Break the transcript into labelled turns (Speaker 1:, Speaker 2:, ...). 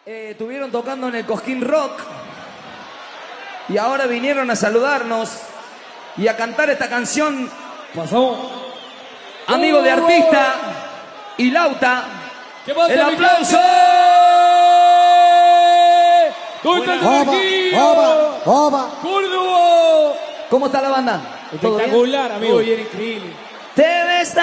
Speaker 1: Estuvieron tocando en el Cosquín Rock y ahora vinieron a saludarnos y a cantar esta canción.
Speaker 2: Pasó.
Speaker 1: Amigo de artista y Lauta. El aplauso.
Speaker 2: Córdoba.
Speaker 1: ¿Cómo está la banda?
Speaker 2: Espectacular, amigo. Muy bien, increíble.
Speaker 1: Te ves